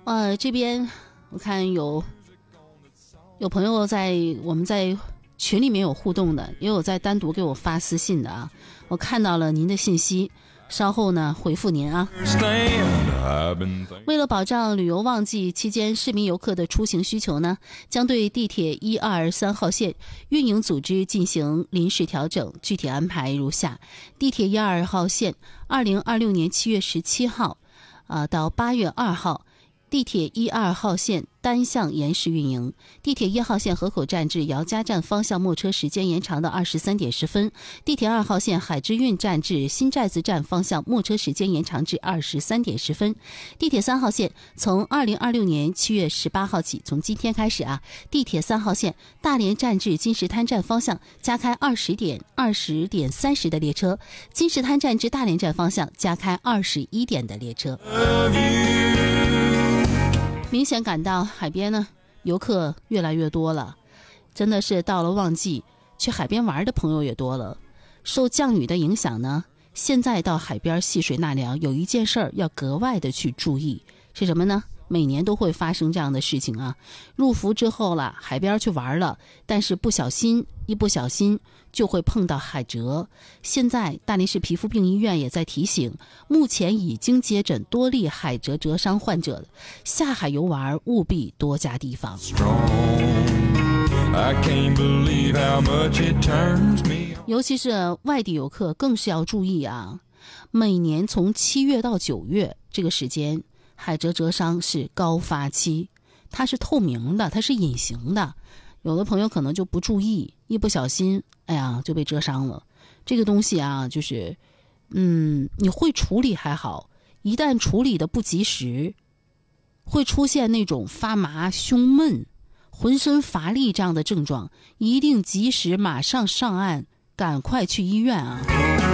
这边我看有朋友我们在群里面有互动的，也有在单独给我发私信的啊。我看到了您的信息，稍后呢回复您啊。为了保障旅游旺季期间市民游客的出行需求呢，将对地铁1、2、3号线运营组织进行临时调整，具体安排如下：地铁1、2号线2026年7月17号到8月2号，地铁1、2号线单向延时运营，地铁1号线河口站至姚家站方向末车时间延长到23点10分，地铁2号线海之运站至新寨子站方向末车时间延长至23点10分，地铁3号线从2026年7月18号起，从今天开始地铁3号线大连站至金石滩站方向加开20点30的列车，金石滩站至大连站方向加开21点的列车。明显感到海边呢游客越来越多了，真的是到了旺季，去海边玩的朋友也多了。受降雨的影响呢，现在到海边戏水纳凉有一件事儿要格外的去注意，是什么呢？每年都会发生这样的事情啊。入伏之后了，海边去玩了，但是一不小心就会碰到海蜇。现在大连市皮肤病医院也在提醒，目前已经接诊多例海蜇折伤患者，下海游玩务必多加提防。尤其是外地游客更是要注意啊。每年从7月到9月这个时间，海蜇折伤是高发期，它是透明的，它是隐形的，有的朋友可能就不注意，一不小心就被蜇伤了。这个东西就是你会处理还好，一旦处理的不及时，会出现那种发麻、胸闷、浑身乏力这样的症状，一定及时马上上岸，赶快去医院啊。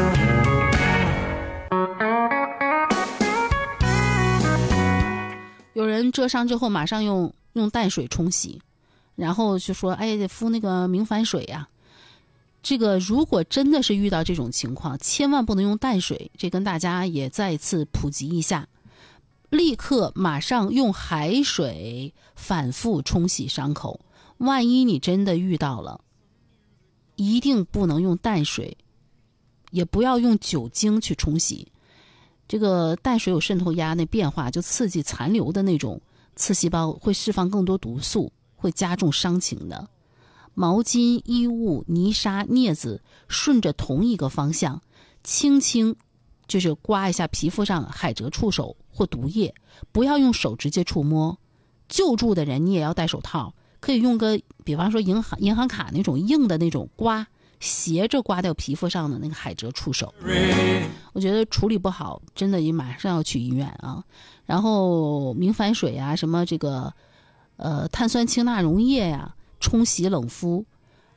有人蜇伤之后马上用淡水冲洗，然后就说得敷那个明矾水呀。这个如果真的是遇到这种情况，千万不能用淡水，这跟大家也再一次普及一下，立刻马上用海水反复冲洗伤口。万一你真的遇到了，一定不能用淡水，也不要用酒精去冲洗。这个淡水有渗透压那变化，就刺激残留的那种刺细胞，会释放更多毒素，会加重伤情的。毛巾、衣物、泥沙、镊子顺着同一个方向轻轻就是刮一下皮肤上海蜇触手或毒液，不要用手直接触摸。救助的人你也要戴手套，可以用个比方说银行卡那种硬的那种斜着刮掉皮肤上的那个海蜇触手。我觉得处理不好真的也马上要去医院啊。然后明矾水什么这个碳酸氢钠溶液冲洗冷敷，